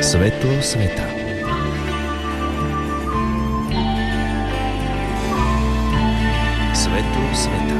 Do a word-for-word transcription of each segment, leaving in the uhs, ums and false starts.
Svetlo sveta. Svetlo sveta.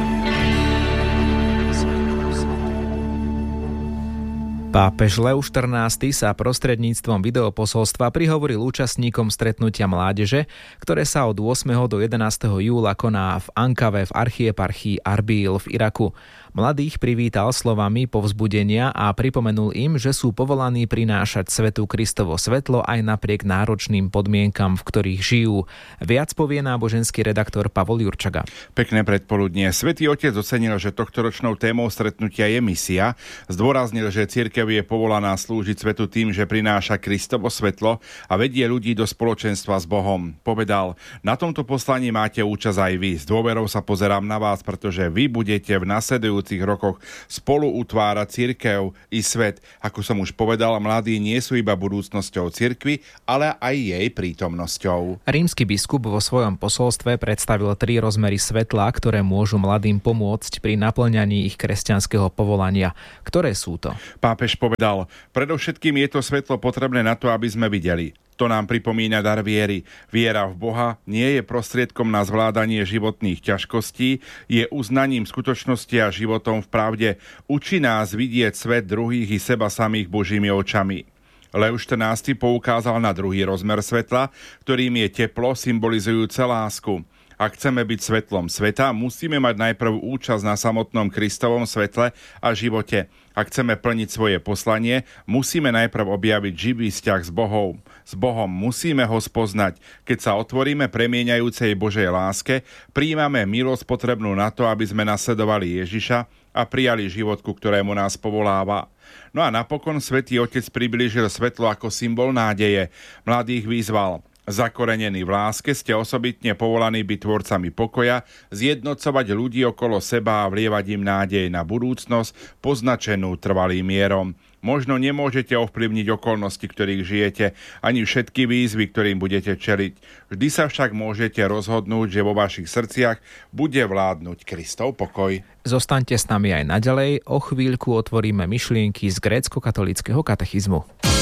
Pápež Lev štrnásty sa prostredníctvom videoposolstva prihovoril účastníkom stretnutia mládeže, ktoré sa od ôsmeho do jedenásteho júla koná v Ankave v archieparchii Arbil v Iraku. Mladých privítal slovami povzbudenia a pripomenul im, že sú povolaní prinášať svetu Kristovo svetlo aj napriek náročným podmienkam, v ktorých žijú. Viac povie náboženský redaktor Pavol Jurčaga. Pekné predpoludnie. Svätý Otec ocenil, že tohtoročnou témou stretnutia je misia. Zdôraznil, že cirkev je povolaná slúžiť svetu tým, že prináša Kristovo svetlo a vedie ľudí do spoločenstva s Bohom. Povedal: na tomto poslaní máte účasť aj vy. S dôverou sa pozerám na vás, pretože vy budete v nasledujúcich rokoch spolu utvárať cirkev i svet. Ako som už povedal, mladí nie sú iba budúcnosťou cirkvi, ale aj jej prítomnosťou. Rímsky biskup vo svojom posolstve predstavil tri rozmery svetla, ktoré môžu mladým pomôcť pri naplňaní ich kresťanského povolania. Ktoré sú to? Pápež povedal: predovšetkým je to svetlo potrebné na to, aby sme videli. To nám pripomína dar viery. Viera v Boha nie je prostriedkom na zvládanie životných ťažkostí, je uznaním skutočnosti a životom v pravde. Učí nás vidieť svet druhých i seba samých Božími očami. Lev štrnásty poukázal na druhý rozmer svetla, ktorým je teplo symbolizujúce lásku. Ak chceme byť svetlom sveta, musíme mať najprv účasť na samotnom Kristovom svetle a živote. Ak chceme plniť svoje poslanie, musíme najprv objaviť živý vzťah s Bohom. S Bohom musíme ho spoznať. Keď sa otvoríme premieňajúcej Božej láske, prijímame milosť potrebnú na to, aby sme nasledovali Ježiša a prijali život, ku ktorému nás povoláva. No a napokon Svätý Otec priblížil svetlo ako symbol nádeje. Mladých vyzval: zakorenení v láske ste osobitne povolaní byť tvorcami pokoja, zjednocovať ľudí okolo seba a vlievať im nádej na budúcnosť, poznačenú trvalým mierom. Možno nemôžete ovplyvniť okolnosti, ktorých žijete, ani všetky výzvy, ktorým budete čeliť. Vždy sa však môžete rozhodnúť, že vo vašich srdciach bude vládnuť Kristov pokoj. Zostaňte s nami aj naďalej, o chvíľku otvoríme myšlienky z grécko-katolíckeho katechizmu.